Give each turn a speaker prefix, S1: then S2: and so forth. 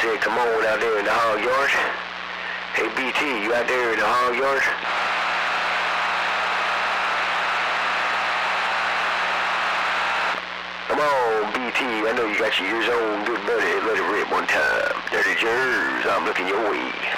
S1: said, come on out there in the hog yard. Hey, BT, you out there in the hog yard? Come on, BT, I know you got your ears on. Good buddy, let it rip one time. Dirty Jers, I'm looking your way.